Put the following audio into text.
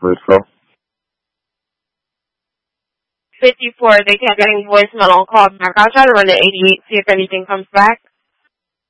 Please call. 54, they can't get any voicemail. I'll call back. I'll try to run to 88, see if anything comes back.